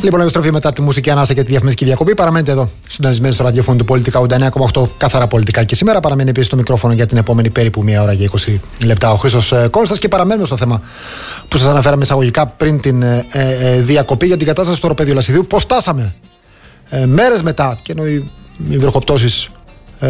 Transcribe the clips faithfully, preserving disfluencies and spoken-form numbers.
Λοιπόν, επιστροφή μετά τη μουσική ανάσα και τη διαφημιστική διακοπή. Παραμένετε εδώ, συντονισμένοι στο ραδιοφώνου του Πολιτικά ογδόντα εννέα κόμμα οκτώ, καθαρά πολιτικά και σήμερα. Παραμένει επίσης το μικρόφωνο για την επόμενη περίπου μία ώρα και είκοσι λεπτά ο Χρήστος Κόνστας και παραμένουμε στο θέμα που σας αναφέραμε εισαγωγικά πριν την ε, ε, διακοπή για την κατάσταση στο οροπέδιο Λασιδιού. Πώς στάσαμε ε, μέρες μετά, και ενώ οι, οι βροχοπτώσεις ε,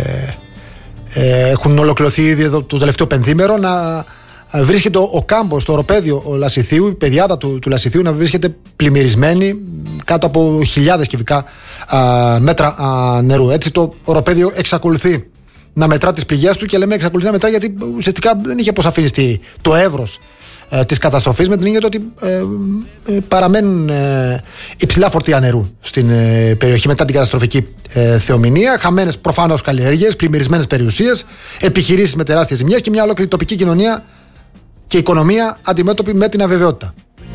ε, έχουν ολοκληρωθεί ήδη εδώ το τελευταίο πενθήμερο, να βρίσκεται ο, ο κάμπος, το οροπέδιο ο Λασιθίου, η πεδιάδα του, του Λασιθίου να βρίσκεται πλημμυρισμένη κάτω από χιλιάδες κυβικά α, μέτρα α, νερού. Έτσι το οροπέδιο εξακολουθεί να μετρά τις πληγές του, και λέμε εξακολουθεί να μετρά γιατί ουσιαστικά δεν είχε αποσαφινιστεί το εύρος ε, της καταστροφής, με την έννοια ότι ε, ε, παραμένουν ε, υψηλά φορτία νερού στην ε, περιοχή μετά την καταστροφική ε, θεομηνία, χαμένες προφανώς καλλιέργειες, πλημμυρισμένες περιουσίες, επιχειρήσεις με τεράστιες ζημιές και μια ολόκληρη τοπική κοινωνία και οικονομία αντιμέτωπη με την αβεβαιότητα.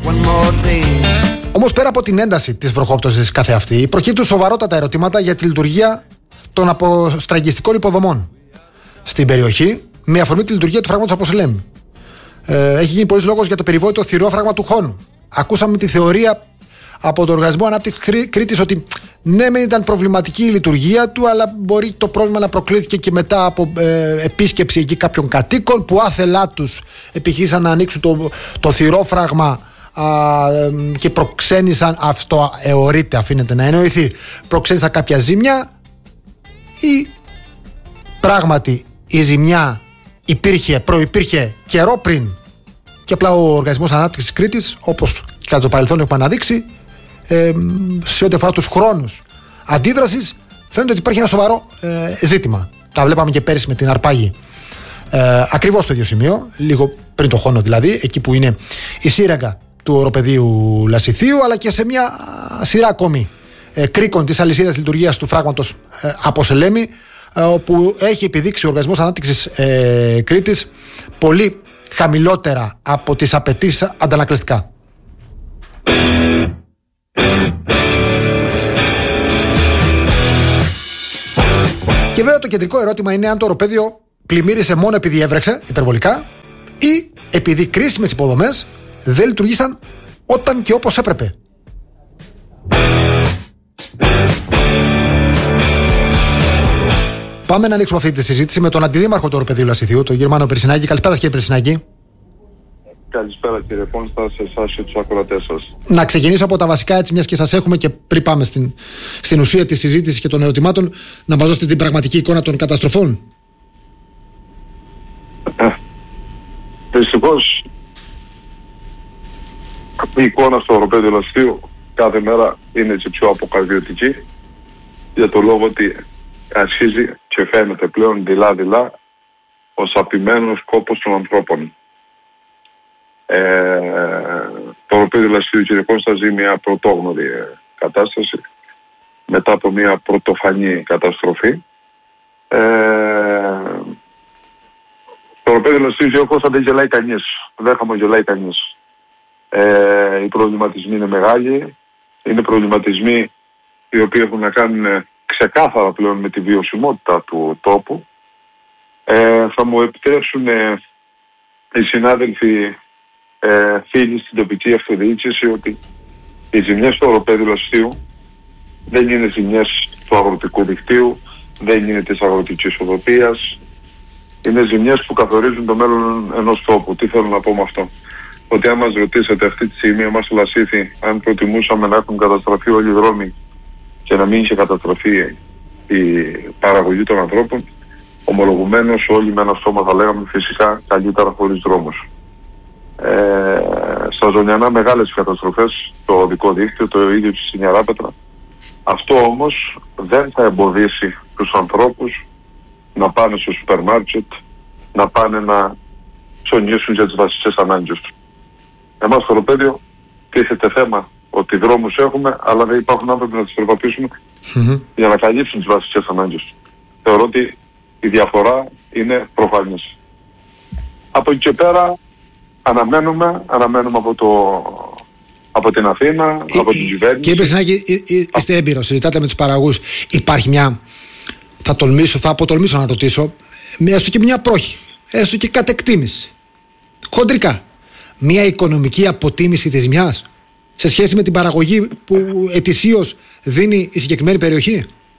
Όμως πέρα από την ένταση της βροχόπτωσης καθεαυτή, προκύπτουν σοβαρότατα ερωτήματα για τη λειτουργία των αποστραγγιστικών υποδομών στην περιοχή, με αφορμή τη λειτουργία του φράγματος Αποσελέμη. Ε, έχει γίνει πολλής λόγος για το περιβόητο θηρόφραγμα του Χόνου. Ακούσαμε τη θεωρία από τον Οργανισμό Ανάπτυξης Κρήτης ότι ναι, μεν ήταν προβληματική η λειτουργία του, αλλά μπορεί το πρόβλημα να προκλήθηκε και μετά από ε, επίσκεψη εκεί κάποιων κατοίκων που άθελά τους επιχείρησαν να ανοίξουν το, το θηρόφραγμα α, ε, και προξένησαν, αυτό εωρείται, αφήνεται να εννοηθεί, προξένησαν κάποια ζημιά, ή πράγματι η ζημιά υπήρχε, προϋπήρχε καιρό πριν και απλά ο Οργανισμός Ανάπτυξης Κρήτης, όπως και κατά το παρελθόν έχουμε αναδείξει, ε, σε ό,τι αφορά τους χρόνους αντίδρασης, φαίνεται ότι υπάρχει ένα σοβαρό ε, ζήτημα. Τα βλέπαμε και πέρυσι με την Αρπάγη, ε, ακριβώς στο ίδιο σημείο, λίγο πριν το Χόνο δηλαδή, εκεί που είναι η σύραγγα του οροπεδίου Λασιθίου, αλλά και σε μια σειρά ακόμη ε, κρίκων της αλυσίδας λειτουργίας του φράγματος ε, Αποσελέμη, ε, όπου έχει επιδείξει ο Οργανισμός Ανάπτυξης ε, Κρήτης πολύ χαμηλότερα από τις απαιτήσεις αντανακλαστικά. Και βέβαια το κεντρικό ερώτημα είναι αν το οροπέδιο πλημμύρισε μόνο επειδή έβρεξε υπερβολικά ή επειδή κρίσιμες υποδομές δεν λειτουργήσαν όταν και όπως έπρεπε. Πάμε να ανοίξουμε αυτή τη συζήτηση με τον αντιδήμαρχο του οροπεδίου Λασιθίου, τον Γερμανό Περσινάκη. Καλησπέρα κύριε Περσινάκη. Καλησπέρα κύριε Κόνστα, σε εσάς και τους ακροατές σας. Να ξεκινήσω από τα βασικά, έτσι, μιας και σας έχουμε, και πριν πάμε στην, στην ουσία της συζήτησης και των ερωτημάτων, να μας δώσετε την πραγματική εικόνα των καταστροφών. Ε, δυστυχώς η εικόνα στο οροπέδιο Λασιθίου κάθε μέρα είναι έτσι πιο αποκαρδιωτική, για το λόγο ότι αρχίζει και φαίνεται πλέον δειλά-δειλά ο σαπημένος κόπος των ανθρώπων. Ε, το οροπέδιο Λασιθίου, κύριε Κόνστα, ζει μια πρωτόγνωρη κατάσταση μετά από μια πρωτοφανή καταστροφή. Ε, το οροπέδιο Λασιθίου, κύριε Κόνστα, δεν γελάει κανείς, δεν χαμογελάει κανείς. Ε, οι προβληματισμοί είναι μεγάλοι, είναι προβληματισμοί οι οποίοι έχουν να κάνουν ξεκάθαρα πλέον με τη βιωσιμότητα του τόπου. Ε, θα μου επιτρέψουν ε, οι συνάδελφοι ε, φίλοι στην τοπική αυτοδιοίκηση ότι οι ζημιές του οροπέδιου Λασιθίου δεν είναι ζημιές του αγροτικού δικτύου, δεν είναι της αγροτικής οδοπίας, είναι ζημιές που καθορίζουν το μέλλον ενός τόπου. Τι θέλω να πω με αυτό? Ότι αν μας ρωτήσετε αυτή τη στιγμή, εμάς στο Λασίθι, αν προτιμούσαμε να έχουν καταστραφεί όλοι οι δρόμοι και να μην είχε καταστραφεί η παραγωγή των ανθρώπων, ομολογουμένως όλοι με ένα στόμα θα λέγαμε φυσικά καλύτερα χωρίς δρόμους. Ε, στα ζωνιανά μεγάλες καταστροφές, το οδικό δίκτυο, το ίδιο της Σινιαράπετρα. Αυτό όμως δεν θα εμποδίσει τους ανθρώπους να πάνε στο σούπερ μάρκετ, να πάνε να ψωνίσουν για τις βασικές ανάγκες τους. Εμάς στο οροπέδιο τίθεται θέμα ότι δρόμους έχουμε, αλλά δεν υπάρχουν άνθρωποι να τις περπατήσουμε mm-hmm. για να καλύψουν τις βασικές ανάγκες τους. Θεωρώ ότι η διαφορά είναι προφανής. Από εκεί και πέρα αναμένουμε, αναμένουμε από, το, από την Αθήνα, ε, από την κυβέρνηση. Κύριε Περσινάκη, είστε έμπειρος, συζητάτε με τους παραγωγούς. Υπάρχει μια, θα τολμήσω, θα αποτολμήσω να ρωτήσω, έστω και μια πρόχη, έστω και κατεκτήμηση, χοντρικά, μια οικονομική αποτίμηση της ζημιάς σε σχέση με την παραγωγή που ετησίως δίνει η συγκεκριμένη περιοχή?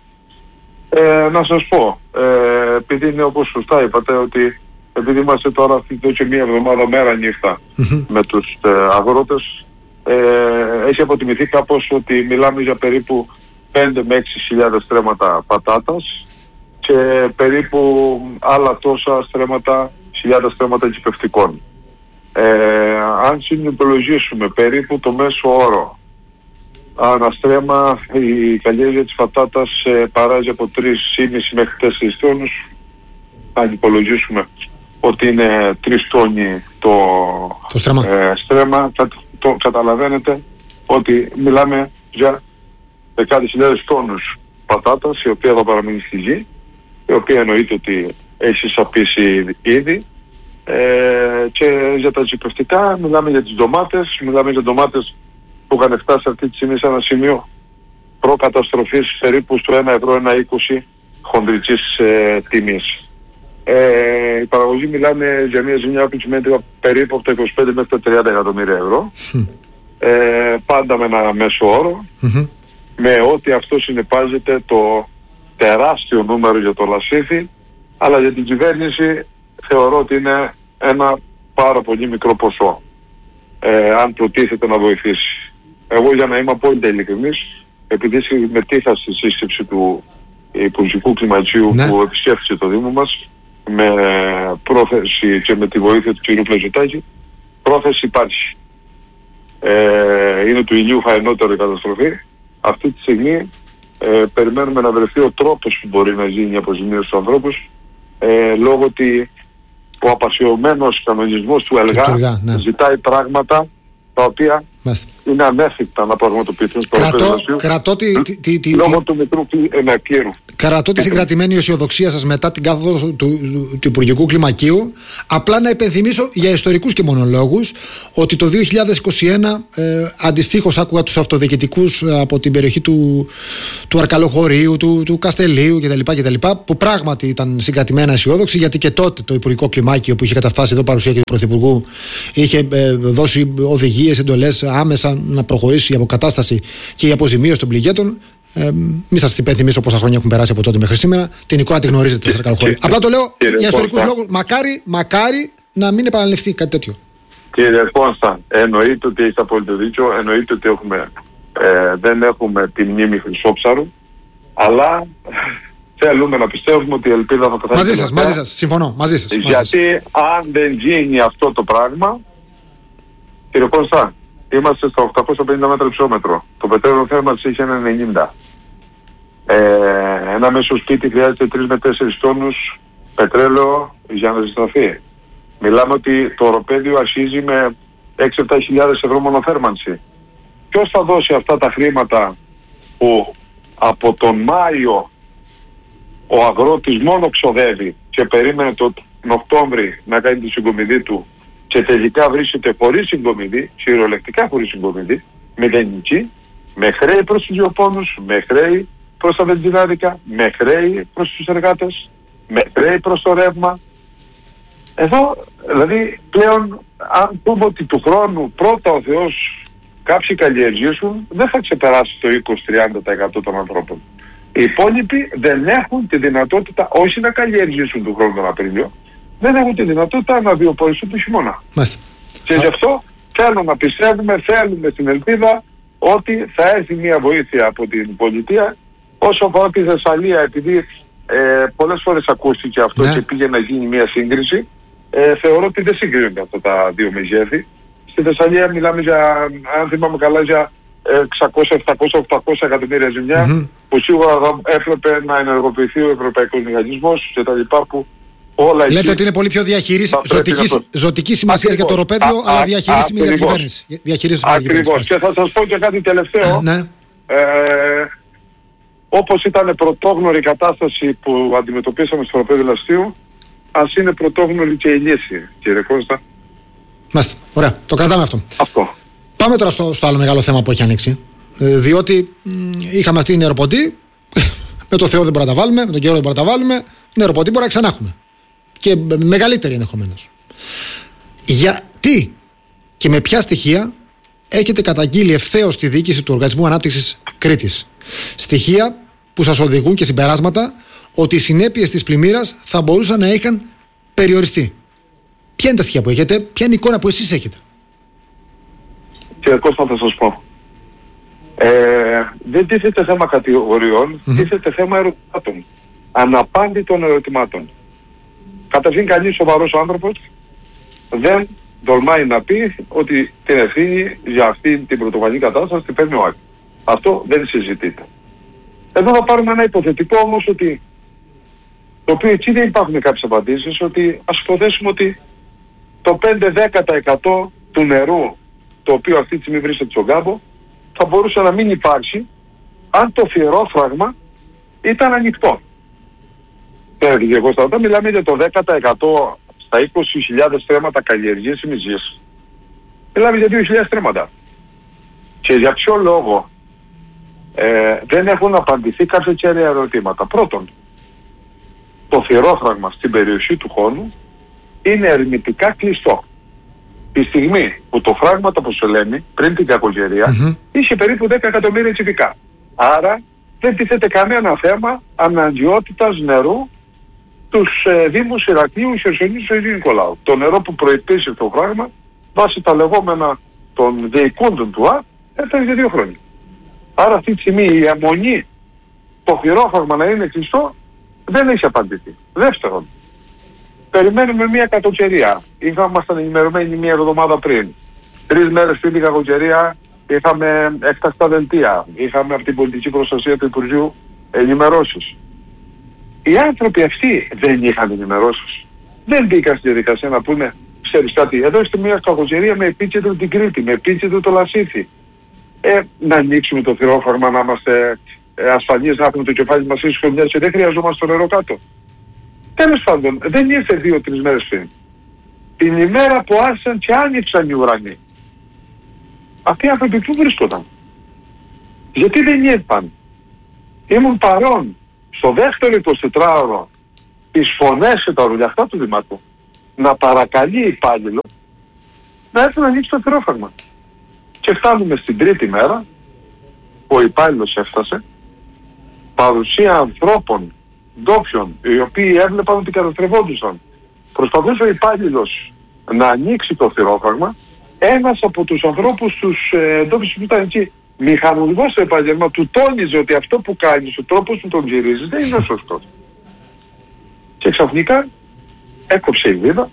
Ε, να σας πω, ε, επειδή είναι όπως σωστά είπατε, ότι επειδή είμαστε τώρα εδώ και μία εβδομάδα μέρα νύχτα mm-hmm. με τους ε, αγρότες, ε, έχει αποτιμηθεί κάπως ότι μιλάμε για περίπου πέντε με έξι χιλιάδες στρέμματα πατάτας και περίπου άλλα τόσα στρέμματα, χιλιάδες στρέμματα κυπευτικών. Ε, αν συνυπολογίσουμε περίπου το μέσο όρο αναστρέμα, η καλλιέργεια της πατάτας ε, παράζει από τρία κόμμα πέντε μέχρι τέσσερα τόνους. Αν υπολογίσουμε ότι είναι τρεις τόνοι το, το στρέμα, ε, στρέμα κα, το, καταλαβαίνετε ότι μιλάμε για δεκάδες χιλιάδες τόνους πατάτας, η οποία θα παραμείνει στη γη, η οποία εννοείται ότι έχει σαπίσει ήδη. Ε, και για τα τσιπευτικά μιλάμε για τις ντομάτες, μιλάμε για ντομάτες που είχαν φτάσει αυτή τη στιγμή σε ένα σημείο προκαταστροφής περίπου στο ένα ευρώ ένα είκοσι χοντρικής ε, τιμής. Ε, η παραγωγή μιλάμε για μια ζημιά που κυμαίνεται περίπου από τα είκοσι πέντε μέχρι τα τριάντα εκατομμύρια ευρώ. Mm. Ε, πάντα με ένα μέσο όρο, mm-hmm. με ό,τι αυτό συνεπάζεται το τεράστιο νούμερο για το λασίθι, αλλά για την κυβέρνηση θεωρώ ότι είναι ένα πάρα πολύ μικρό ποσό, ε, αν προτίθεται να βοηθήσει. Εγώ, για να είμαι απόλυτα ειλικρινής, επειδή συμμετείχα στη σύσκεψη του Υπουργικού Κλιματικού ναι. που επισκέφθηκε το Δήμο μας, με πρόθεση και με τη βοήθεια του κ. Πλεζωτάκη, πρόθεση υπάρχει. Ε, είναι του ηλίου φαϊνότερο η καταστροφή. Αυτή τη στιγμή ε, περιμένουμε να βρεθεί ο τρόπος που μπορεί να γίνει η αποζημίωση στους ανθρώπους, ε, λόγω ότι ο απασιωμένος κανονισμός του ΕΛΓΑ ναι. ζητάει πράγματα τα οποία Μάλιστα. είναι ανέφικτα να πραγματοποιηθούν στο Κρατώ, κρατώ τη, τη, τη, λόγω του μικρού ενακύρου. Κρατώ τη συγκρατημένη αισιοδοξία σας μετά την κάθοδο του, του, του, του Υπουργικού Κλιμακίου. Απλά να υπενθυμίσω για ιστορικούς και μονολόγους ότι το δύο χιλιάδες είκοσι ένα ε, αντιστοίχως άκουγα τους αυτοδιοικητικούς από την περιοχή του, του Αρκαλοχωρίου, του, του Καστελίου κτλ, κτλ. Που πράγματι ήταν συγκρατημένα αισιόδοξοι, γιατί και τότε το Υπουργικό Κλιμάκιο που είχε καταφτάσει εδώ παρουσία και του Πρωθυπουργού είχε ε, δώσει οδηγίες, εντολές άμεσα να προχωρήσει η αποκατάσταση και η αποζημίωση των πληγέντων. Ε, μην σας υπενθυμίσω πόσα χρόνια έχουν περάσει από τότε μέχρι σήμερα. Την εικόνα τη γνωρίζετε στο Αρκαλοχώρι. Απλά το λέω για ιστορικούς λόγους. Μακάρι, μακάρι να μην επαναληφθεί κάτι τέτοιο. Κύριε Κώστα, εννοείται ότι έχετε απόλυτο δίκιο. Εννοείται ότι έχουμε, ε, δεν έχουμε τη μνήμη Χρυσόψαρου. Αλλά θέλουμε να πιστεύουμε ότι η ελπίδα θα πεθάνει. Μαζί σας, μαζί σας. Συμφωνώ. Μαζί σας. Γιατί μαζί σας. Αν δεν γίνει αυτό το πράγμα, κύριε Κώστα, είμαστε στα οκτακόσια πενήντα μέτρα υψόμετρο. Το πετρέλαιο θέρμανσης είχε ένα ενενήντα. Ε, ένα μέσο σπίτι χρειάζεται τρεις με τέσσερις τόνους πετρέλαιο για να ζεσταθεί. Μιλάμε ότι το οροπέδιο αρχίζει με έξι με επτά χιλιάδες ευρώ μονοθέρμανση. Ποιος θα δώσει αυτά τα χρήματα που από τον Μάιο ο αγρότης μόνο ξοδεύει και περίμενε τον Οκτώβρη να κάνει τη συγκομιδή του και τελικά βρίσκεται χωρίς συγκομιδή, κυριολεκτικά χωρίς συγκομιδή, μηδενική, με χρέη προς τους γεωπόνους, με χρέη προς τα βενζινάδικα, με χρέη προς τους εργάτες, με χρέη προς το ρεύμα. Εδώ, δηλαδή, πλέον, αν πούμε ότι του χρόνου πρώτα ο Θεός κάποιοι καλλιεργήσουν, δεν θα ξεπεράσει το είκοσι με τριάντα τοις εκατό των ανθρώπων. Οι υπόλοιποι δεν έχουν τη δυνατότητα όχι να καλλιεργήσουν του χρόνου τον Απρίλιο, δεν έχουν τη δυνατότητα να βιοποριστούν το χειμώνα. Μάλιστα. Και γι' αυτό θέλω να πιστεύουμε, θέλουμε στην ελπίδα ότι θα έρθει μια βοήθεια από την πολιτεία. Όσο αφορά τη Θεσσαλία, επειδή ε, πολλές φορές ακούστηκε αυτό ναι. και πήγε να γίνει μια σύγκριση, ε, θεωρώ ότι δεν συγκρίνονται αυτά τα δύο μεγέθη. Στη Θεσσαλία μιλάμε για, αν θυμάμαι καλά, για εξακόσια, επτακόσια, οκτακόσια εκατομμύρια ζημιά, mm-hmm. που σίγουρα θα έπρεπε να ενεργοποιηθεί ο Ευρωπαϊκός Μηχανισμός και τα λοιπά, που όλα λέτε ότι είναι πολύ πιο διαχειρίσιμη, ζωτική, το... ζωτική σημασία για το οροπέδιο, αλλά διαχειρίσιμη για την κυβέρνηση. Ακριβώς. Και θα σας πω και κάτι τελευταίο. ναι. ε, όπως ήταν πρωτόγνωρη η κατάσταση που αντιμετωπίσαμε στο οροπέδιο Λαστείου, ας είναι πρωτόγνωρη και η λύση, κύριε Κώστα. Μάλιστα. Ωραία. Το κρατάμε αυτό. Αυτό. Πάμε τώρα στο, στο άλλο μεγάλο θέμα που έχει ανοίξει. Ε, διότι μ, είχαμε αυτή την νεροποντή. Με το Θεό δεν μπορούμε να τα βάλουμε, με τον καιρό δεν μπορούμε να τα βάλουμε. Νεροποντή μπορεί να ξανά έχουμε. Και μεγαλύτερη ενδεχομένως. Γιατί και με ποια στοιχεία έχετε καταγγείλει ευθέως στη διοίκηση του Οργανισμού Ανάπτυξης Κρήτης. Στοιχεία που σας οδηγούν και συμπεράσματα ότι οι συνέπειες της πλημμύρας θα μπορούσαν να είχαν περιοριστεί. Ποια είναι τα στοιχεία που έχετε, ποια είναι η εικόνα που εσείς έχετε? Κύριε Κώστα, θα σας πω. Ε, δεν τίθεται θέμα κατηγοριών, mm-hmm. τίθεται θέμα ερωτημάτων. Αναπάντητων ερωτημάτων. Καταρχήν, κανείς σοβαρός άνθρωπος δεν τολμάει να πει ότι την ευθύνη για αυτή την πρωτοβανή κατάσταση την παίρνει ο Άκης. Αυτό δεν συζητείται. Εδώ θα πάρουμε ένα υποθετικό όμως, ότι το οποίο εκεί δεν υπάρχουν κάποιες απαντήσεις, ότι ας υποθέσουμε ότι το πέντε με δέκα τοις εκατό του νερού, το οποίο αυτή τη στιγμή βρίσκεται στον κάμπο, θα μπορούσε να μην υπάρξει αν το θηρόφραγμα ήταν ανοιχτό. Κύριε Γεγόστα, όταν μιλάμε για το δέκα τοις εκατό στα είκοσι χιλιάδες στρέμματα καλλιεργήσιμης γης, μιλάμε για δύο χιλιάδες στρέμματα. Και για ποιο λόγο ε, δεν έχουν απαντηθεί κάποια κέρια ερωτήματα? Πρώτον, το θηρόφραγμα στην περιοχή του Χόνου είναι ερμητικά κλειστό. Τη στιγμή που το φράγμα το Ποσελέμη, πριν την κακοκαιρία, mm-hmm. είχε περίπου δέκα εκατομμύρια κυβικά. Άρα δεν τίθεται κανένα θέμα αναγκαιότητας νερού τους ε, Δήμους Ηρακλείου, Χερσονήσου και Αγίου Νικολάου. Το νερό που προϋπήρχε στο φράγμα, βάσει τα λεγόμενα των διοικούντων του ΑΠ, έφτανε για δύο χρόνια. Άρα αυτή τη στιγμή η αιμονή, το θηρόφραγμα να είναι κλειστό, δεν έχει απαντηθεί. Δεύτερον, περιμένουμε μια κακοκαιρία. Ήμασταν ενημερωμένοι μια εβδομάδα πριν. Τρεις μέρες πριν την κακοκαιρία είχαμε έκτακτα δελτία. Είχαμε από την πολιτική προστασία του Υπουργείου ενημερώσεις. Οι άνθρωποι αυτοί δεν είχαν ενημερώσεις. Δεν μπήκαν στη διαδικασία να πούνε, ξέρεις κάτι, εδώ είστε μια κακοκαιρία με επίκεντρο την Κρήτη, με επίκεντρο το Λασίθι. Ε, να ανοίξουμε το θηρόφραγμα, να είμαστε ε, ασφαλείς, να έχουμε το κεφάλι μας ήσυχο μιας και δεν χρειαζόμαστε το νερό κάτω. Τέλος πάντων, δεν ήρθε δύο-τρεις μέρες πριν. Την ημέρα που άρχισαν και άνοιξαν οι ουρανοί. Αυτοί οι άνθρωποι πού βρίσκονταν? Γιατί δεν ήρθαν? Ήμουν παρόν στο δεύτερο εικοσιτετράωρο τις φωνές και τα ουρλιαχτά του Δημάρχου να παρακαλεί υπάλληλο να έρθει να ανοίξει το θηρόφραγμα. Και φτάνουμε στην τρίτη μέρα που ο υπάλληλος έφτασε, παρουσία ανθρώπων ντόπιων, οι οποίοι έβλεπαν ότι καταστρεφόντουσαν. Προσπαθούσε ο υπάλληλος να ανοίξει το θηρόφραγμα. Ένας από τους ανθρώπους τους ε, ντόπιους που ήταν εκεί, μηχανουργός στο επάγγελμα, του τόνιζε ότι αυτό που κάνει, ο τρόπος που τον γυρίζει δεν είναι σωστός. Και ξαφνικά έκοψε η βίδα,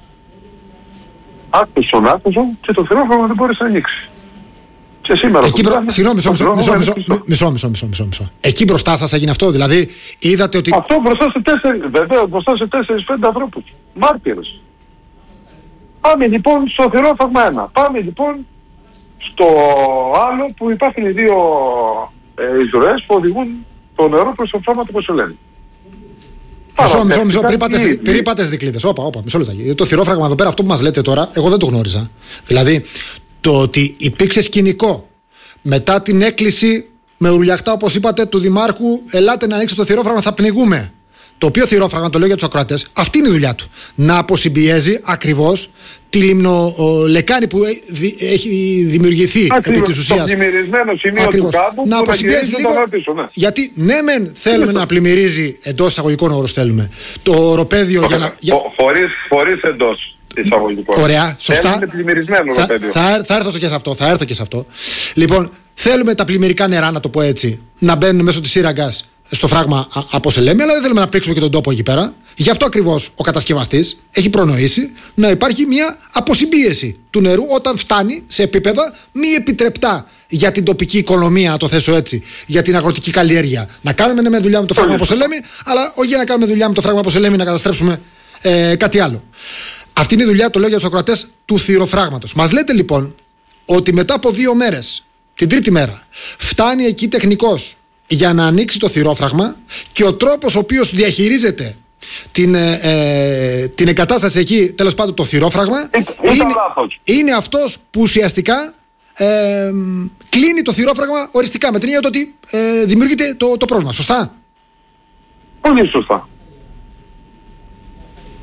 άκουσε τον άκουσον και το θηρόφραγμα δεν μπόρεσε να ανοίξει. Και σήμερα εκεί προ... Συγγνώμη, μισό, μισό, μισό, μισό, μισό, μισό, μισό, μισό, μισό. Εκεί μπροστά σας έγινε αυτό, δηλαδή είδατε ότι... Αυτό μπροστά σε τέσσερις, βέβαια, μπροστά σε τέσσερις πέντε ανθρώπους, μάρτυρες. Πάμε λοιπόν στο θηρόφραγμα ένα. Πάμε λοιπόν στο άλλο που υπάρχουν οι δύο ε, εισρωές που οδηγούν το νερό προς το φράγμα του Ποσελέμη. Μισό, μισό, μισό, πριν πάτε στις δικλείδες. Όπα, όπα, μισό λεπτάκι. Το θηρόφραγμα εδώ πέρα, αυτό που μας λέτε τώρα, εγώ δεν το γνώριζα. Δηλαδή, το ότι υπήρξε σκηνικό μετά την έκκληση με ουρλιαχτά, όπως είπατε, του Δημάρχου, ελάτε να ανοίξετε το θηρόφραγμα, θα πνιγούμε. Το οποίο θηρόφραγμα, το λέω για τους ακροατές, αυτή είναι η δουλειά του. Να αποσυμπιέζει ακριβώς τη λιμνολεκάνη που έχει δημιουργηθεί ακριβώς, επί της ουσίας. Το πλημμυρισμένο σημείο ακριβώς. Του κάμπου να που αποσυμπιέζει λίγο. Πίσω, ναι. Γιατί ναι, μεν θέλουμε να πλημμυρίζει, εντός εισαγωγικών όρους θέλουμε, το οροπέδιο για να. Για... Χωρίς, χωρίς εντός. Ωραία, σωστά. Θα, θα, θα έρθω και σε αυτό. Θα έρθω και σε αυτό. Λοιπόν, θέλουμε τα πλημμυρικά νερά, να το πω έτσι, να μπαίνουν μέσω της σύραγγας στο φράγμα από Σελέμη, αλλά δεν θέλουμε να πλήξουμε και τον τόπο εκεί πέρα. Γι' αυτό ακριβώς ο κατασκευαστής έχει προνοήσει να υπάρχει μια αποσυμπίεση του νερού όταν φτάνει σε επίπεδα μη επιτρεπτά για την τοπική οικονομία, να το θέσω έτσι, για την αγροτική καλλιέργεια. Να κάνουμε με δουλειά με το φράγμα από Σελέμη, αλλά όχι για να κάνουμε δουλειά με το φράγμα από Σελέμη να καταστρέψουμε ε, κάτι άλλο. Αυτή είναι η δουλειά, το λέω για τους ακροατές, του θηροφράγματος. Μας λέτε λοιπόν ότι μετά από δύο μέρες, την τρίτη μέρα, φτάνει εκεί τεχνικός για να ανοίξει το θηρόφραγμα και ο τρόπος ο οποίος διαχειρίζεται την, ε, την εγκατάσταση εκεί, τέλος πάντων το θηρόφραγμα, είναι, είναι αυτός που ουσιαστικά ε, κλείνει το θηρόφραγμα οριστικά, με την έννοια ότι ε, δημιουργείται το, το πρόβλημα. Σωστά? Πολύ σωστά.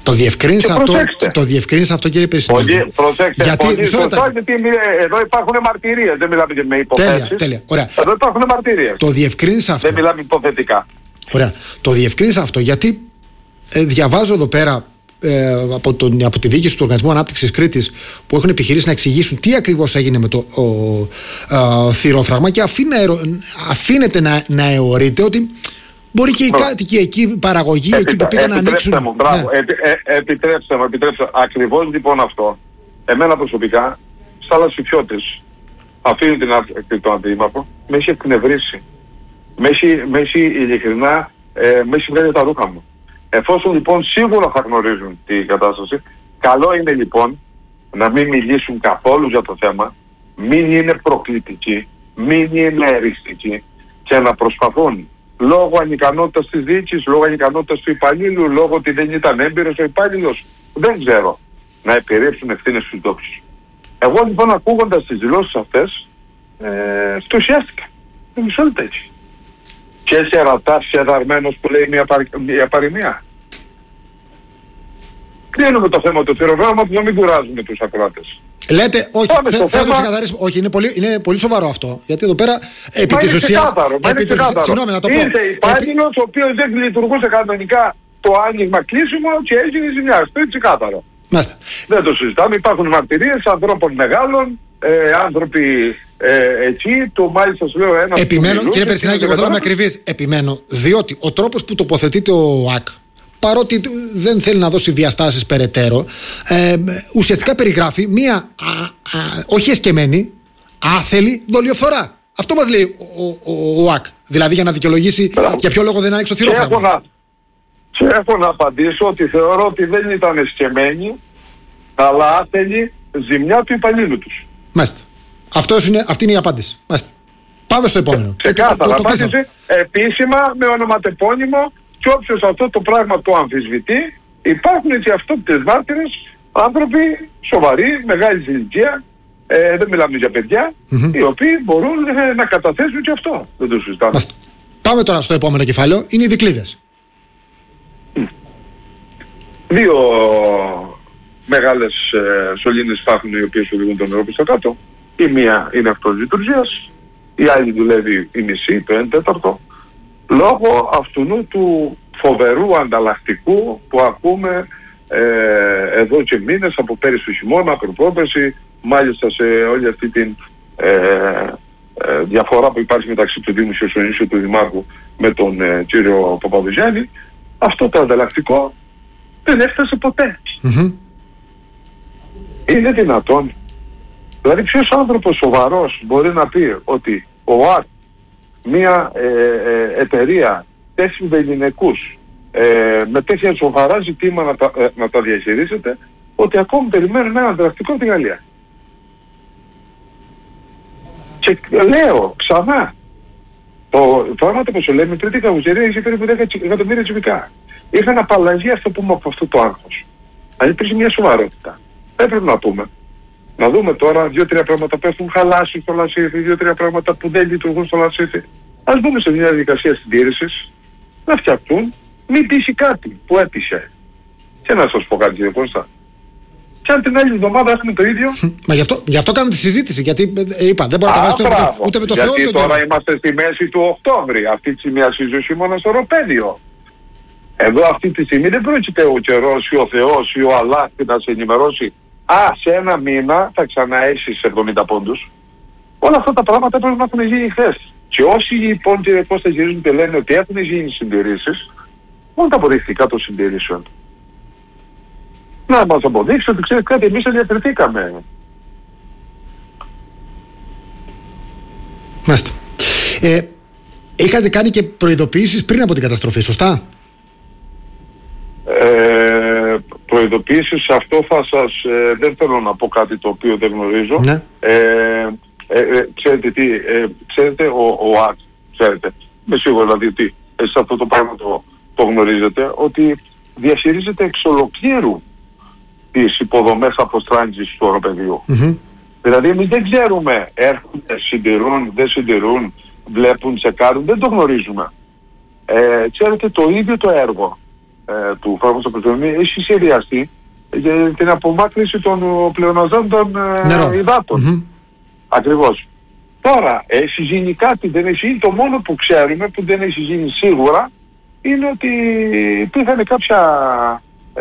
Το διευκρίνησα αυτό, το διευκρίνησα αυτό, κύριε Περισινάκη. Προσέξτε, γιατί, πολύ σωστά, γιατί εδώ υπάρχουν μαρτυρίες, δεν μιλάμε με υποθέσεις. Τέλεια, τέλεια. Ωραία. Εδώ υπάρχουν μαρτυρίες. Το διευκρίνησα αυτό. Δεν μιλάμε υποθετικά. Ωραία. Το διευκρίνησα αυτό γιατί ε, διαβάζω εδώ πέρα ε, από, τον, από τη διοίκηση του Οργανισμού Ανάπτυξης Κρήτης που έχουν επιχειρήσει να εξηγήσουν τι ακριβώς έγινε με το ο, ο, θηρόφραγμα και αφήνε, αφήνεται να, να αιωρείται ότι μπορεί και οι κάτοικοι εκεί, η παραγωγή, εκεί που πήγαν να ανοίξουν. Μου, μπράβο, ναι. επι, ε, επιτρέψτε μου, επιτρέψτε μου. Ακριβώς λοιπόν αυτό, εμένα προσωπικά, σαν λασιφιώτης, αφήνει την άκρη του αντίμαχο, με έχει εκνευρίσει. Με έχει, με έχει ειλικρινά, ε, με έχει βγάλει τα ρούχα μου. Εφόσον λοιπόν σίγουρα θα γνωρίζουν την κατάσταση, καλό είναι λοιπόν να μην μιλήσουν καθόλου για το θέμα, μην είναι προκλητικοί, μην είναι εριστικοί και να προσπαθούν λόγω ανικανότητας της διοίκησης, λόγω ανικανότητας του υπαλλήλου, λόγω ότι δεν ήταν έμπειρος ο υπάλληλος, δεν ξέρω, να επιρρέψουν ευθύνες στους ντόπιους. Εγώ λοιπόν ακούγοντας τις δηλώσεις αυτές, ε, ενθουσιάστηκα. Δεν μισό λεπτό έτσι. Και σε ρατάς, σε δαρμένος που λέει μια, παρ, μια παροιμία. Κλείνουμε το θέμα του θηροβράγματος, να μην κουράζουμε τους ακροάτες. Λέτε, όχι, θε, θέλω θέμα... να ξεκαθαρίσουμε. Όχι, είναι πολύ, είναι πολύ σοβαρό αυτό. Γιατί εδώ πέρα, επί της ουσίας. Συγγνώμη, να το πω. Ήρθε υπάλληλος, ο οποίος δεν λειτουργούσε κανονικά το άνοιγμα κλείσιμο και έγινε ζημιά. Αυτό είναι ξεκάθαρο. Μάλιστα. Δεν το συζητάμε. Υπάρχουν μαρτυρίες ανθρώπων μεγάλων, ε, άνθρωποι ε, εκεί. Το μάλιστα σου λέω ένα. Επιμένω, κύριε Περισινάκη, εγώ θέλω να είμαι ακριβής. Επιμένω, διότι ο τρόπος που τοποθετείται ο ΟΑΚ, παρότι δεν θέλει να δώσει διαστάσεις περαιτέρω, ε, ουσιαστικά περιγράφει μία α, α, όχι εσκεμμένη, άθελη δολιοφθορά. Αυτό μας λέει ο, ο, ο, ο ΟΑΚ. Δηλαδή για να δικαιολογήσει Μπράβο. για ποιο λόγο δεν άνοιξε το θηρόφραγμα. Και έχω να απαντήσω ότι θεωρώ ότι δεν ήταν εσκεμμένη, αλλά άθελη ζημιά του υπαλλήλου τους. Μάλιστα. Αυτός είναι, αυτή είναι η απάντηση. Μάλιστα. Πάμε στο επόμενο. Ξεκάθαρα. Απάντηση επίσημα με ονοματεπώνυμο. Και όποιος αυτό το πράγμα το αμφισβητεί, υπάρχουν έτσι αυτόπτες μάρτυρες, άνθρωποι σοβαροί, μεγάλη ηλικία, ε, δεν μιλάμε για παιδιά, mm-hmm. οι οποίοι μπορούν ε, να καταθέσουν και αυτό. Δεν το συζητάμε. Μάλιστα. Πάμε τώρα στο επόμενο κεφάλαιο, είναι οι δικλείδες. Mm. Δύο μεγάλες ε, σωλήνες υπάρχουν οι οποίες οδηγούν το νερό προς τα κάτω. Η μία είναι αυτός λειτουργίας, η άλλη δουλεύει η μισή, το ένα τέταρτο. Λόγω αυτού του φοβερού ανταλλακτικού που ακούμε ε, εδώ και μήνες από πέρυσι του χειμώνα, προπρόπερση, μάλιστα σε όλη αυτή την ε, ε, διαφορά που υπάρχει μεταξύ του Δήμου και του Δημάρχου με τον ε, κύριο Παπαδογιάννη, αυτό το ανταλλακτικό δεν έφτασε ποτέ. Mm-hmm. Είναι δυνατόν? Δηλαδή ποιος άνθρωπος σοβαρός μπορεί να πει ότι ο ΑΡΤ, μια ε, ε, εταιρεία τέσσερις ελληνικούς ε, με τέτοια σοβαρά ζητήματα να τα, ε, να τα διαχειρίζεται, ότι ακόμη περιμένουν ένα ανταλλακτικό από τη Γαλλία. Και λέω ξανά, το πράγματι που σου λέμε, η τρίτη καουζερία είχε περίπου δέκα εκατομμύρια τσιβικά. Είχαν απαλλαγή αυτό που πούμε από αυτό το άγχος. Αν υπήρχε μια σοβαρότητα. Δεν πρέπει να πούμε. Να δούμε τώρα δύο-τρία πράγματα που έχουν χαλάσει στο λασίθι, δύο-τρία πράγματα που δεν λειτουργούν στο λασίθι. Ας μπούμε σε μια διαδικασία συντήρησης, να φτιαχτούν, μην πείσει κάτι που έπεισε. Και να σας πω κάτι, κύριε Κώστα. Και αν την άλλη εβδομάδα έχουμε το ίδιο. Μα γι' αυτό, γι' αυτό κάνουμε τη συζήτηση. Γιατί είπα, δεν μπορεί να τα βάζει ούτε με το Θεό. Γιατί τώρα είμαστε στη μέση του Οκτώβρη. Αυτή τη στιγμή ασύζει χειμώνα στο Ροπέδιο. Εδώ αυτή τη στιγμή δεν πρόκειται ο καιρός ή ο Θεός ή ο Αλλάχ να σε ενημερώσει. Α, σε ένα μήνα θα ξαναέσεις εβδομήντα πόντους. Όλα αυτά τα πράγματα πρέπει να έχουν γίνει χθες. Και όσοι λοιπόν, κύριε Κώστα, γυρίζουν και λένε ότι έχουν γίνει συντηρήσεις, μόνο τα αποδεικτικά των συντηρήσεων. Να μας αποδείξει ότι ξέρετε κάτι, εμείς ενδιαφερθήκαμε. Μάλιστα. Ε, είχατε κάνει και προειδοποιήσεις πριν από την καταστροφή, σωστά? Ε, προειδοποιήσεις, αυτό θα σας... Ε, δεν θέλω να πω κάτι το οποίο δεν γνωρίζω. Ναι. Ε, ε, ε, ξέρετε τι, ε, ξέρετε ο, ο ΑΚ, ξέρετε, με σίγουρο δηλαδή ότι εσείς αυτό το πράγμα το, το γνωρίζετε, ότι διαχειρίζεται εξ ολοκλήρου τις υποδομές αποστράγγισης του οροπεδίου. Mm-hmm. Δηλαδή εμείς δεν ξέρουμε, έρχονται, συντηρούν, δεν συντηρούν, βλέπουν, τσεκάρουν, δεν το γνωρίζουμε. Ε, ξέρετε, το ίδιο το έργο ε, του φράγματος Αποσελέμη έχει σχεδιαστεί για την απομάκρυνση των πλεοναζόντων ε, υδάτων. Mm-hmm. Ακριβώς. Τώρα, έχει γίνει κάτι, δεν έχει γίνει. Το μόνο που ξέρουμε, που δεν έχει γίνει σίγουρα, είναι ότι υπήρχαν κάποια ε,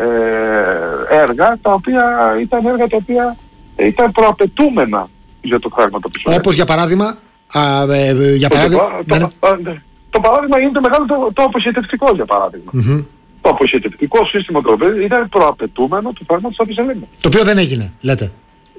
έργα, τα οποία ήταν έργα τα οποία ήταν προαπαιτούμενα για το φράγμα του Αποσελέμη. Όπως για παράδειγμα, α, ε, για παράδειγμα το, το, ναι. το, το, το παράδειγμα είναι το μεγάλο το, το αποχετευτικό, για παράδειγμα. Mm-hmm. Το αποχετευτικό σύστημα του Αποσελέμη ήταν προαπαιτούμενο του φράγματος του Αποσελέμη. Το οποίο δεν έγινε, λέτε.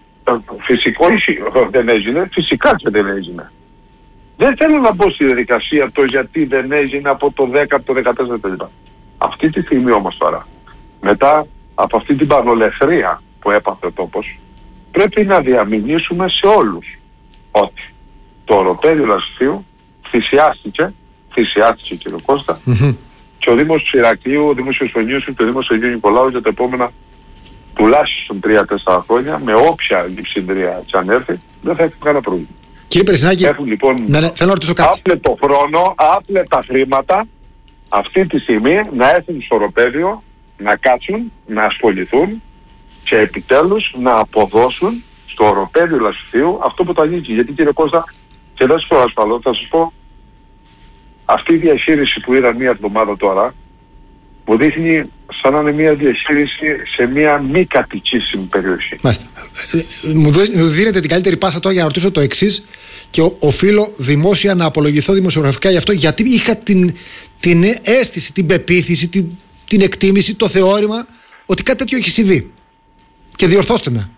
Φυσικό δεν έγινε, φυσικά και δεν έγινε. Δεν θέλω να μπω στη διαδικασία το γιατί δεν έγινε από το δέκα, από το δεκατέσσερα κλπ. Αυτή τη στιγμή όμως τώρα, μετά από αυτή την πανολεθρία που έπαθε ο τόπος, πρέπει να διαμηνήσουμε σε όλους ότι το οροπέδιο Λασιθίου θυσιάστηκε, θυσιάστηκε κύριο Κώστα, mm-hmm. και ο Δήμος του Ηρακλείου, ο Δήμος του Ιωσονίωσου και ο Δήμος του Αγίου Νικολάου για τα επόμενα τουλάχιστον τρία τέσσερα χρόνια, με όποια λειψιδρία κι αν έρθει, δεν θα έχει κανένα πρόβλημα. Κύριε Περσινάκη, έχουν λοιπόν ναι, ναι, θέλω να ρωτήσω κάτι. Άπλετο χρόνο, άπλετα χρήματα αυτή τη στιγμή να έρθουν στο οροπέδιο, να κάτσουν, να ασχοληθούν και επιτέλους να αποδώσουν στο οροπέδιο Λασιθίου αυτό που το ανήκει. Γιατί κύριε Κώστα, και δεν σας πω ασφαλώς, θα σας πω, αυτή η διαχείριση που είδα μία εβδομάδα τώρα, μου δείχνει σαν να είναι μια διαχείριση σε μια μη κατοικήσιμη περιοχή. Μάλιστα. Μου δίνετε την καλύτερη πάσα τώρα για να ρωτήσω το εξής και οφείλω δημόσια να απολογηθώ δημοσιογραφικά γι' αυτό, γιατί είχα την, την αίσθηση, την πεποίθηση, την, την εκτίμηση, το θεώρημα ότι κάτι τέτοιο έχει συμβεί. Και διορθώστε με.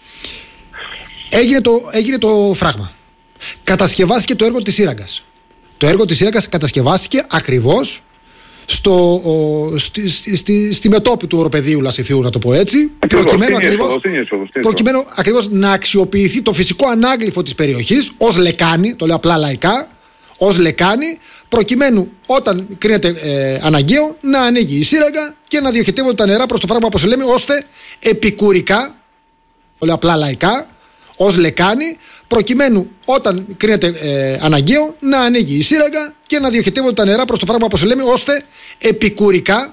Έγινε το, έγινε το φράγμα. Κατασκευάστηκε το έργο της Σύραγγας. Το έργο της Σύραγγας κατασκευάστηκε ακριβώς στο, ο, στη, στη, στη, στη μετώπη του οροπεδίου Λασιθίου, να το πω έτσι, προκειμένου ακριβώς, προκειμένου ακριβώς να αξιοποιηθεί το φυσικό ανάγλυφο της περιοχής ως λεκάνη, το λέω απλά λαϊκά, ως λεκάνη, προκειμένου όταν κρίνεται ε, αναγκαίο να ανοίγει η Σύραγγα και να διοχετεύονται τα νερά προς το φράγμα, όπως λέμε, ώστε επικουρικά, το λέω απλά λαϊκά, ως λεκάνη, προκειμένου όταν κρίνεται ε, αναγκαίο να ανοίγει η Σύραγγα και να διοχετεύονται τα νερά προς το φράγμα, όπως λέμε, ώστε επικουρικά,